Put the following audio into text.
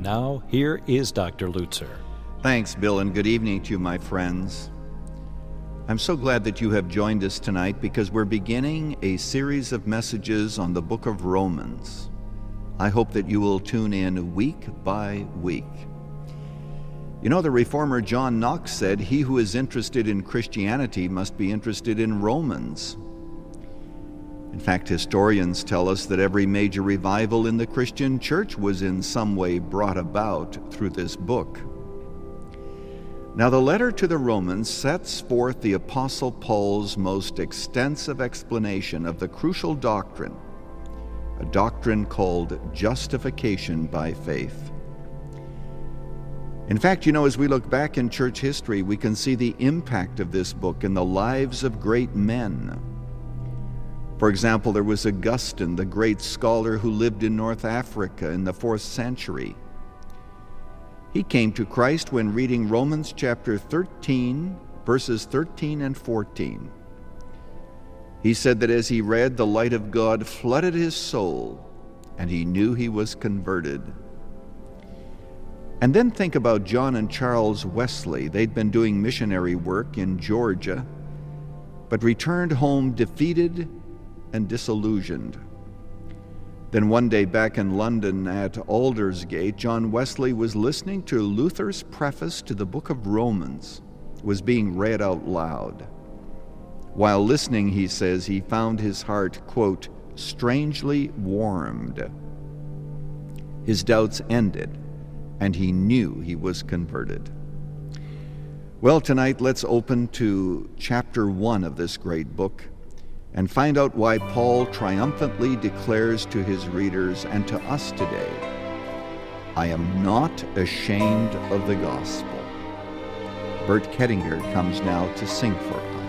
now, here is Dr. Lutzer. Thanks, Bill, and good evening to you, my friends. I'm so glad that you have joined us tonight because we're beginning a series of messages on the book of Romans. I hope that you will tune in week by week. You know, the reformer John Knox said, "He who is interested in Christianity must be interested in Romans." In fact, historians tell us that every major revival in the Christian church was in some way brought about through this book. Now, the letter to the Romans sets forth the Apostle Paul's most extensive explanation of the crucial doctrine, a doctrine called justification by faith. In fact, you know, as we look back in church history, we can see the impact of this book in the lives of great men. For example, there was Augustine, the great scholar who lived in North Africa in the 4th century. He came to Christ when reading Romans chapter 13, verses 13 and 14. He said that as he read, the light of God flooded his soul, and he knew he was converted. And then think about John and Charles Wesley. They'd been doing missionary work in Georgia, but returned home defeated and disillusioned. Then one day back in London at Aldersgate, John Wesley was listening to Luther's preface to the book of Romans. It was being read out loud. While listening, he says, he found his heart, quote, strangely warmed. His doubts ended, and he knew he was converted. Well, tonight let's open to chapter 1 of this great book and find out why Paul triumphantly declares to his readers and to us today, "I am not ashamed of the gospel." Bert Kettinger comes now to sing for us.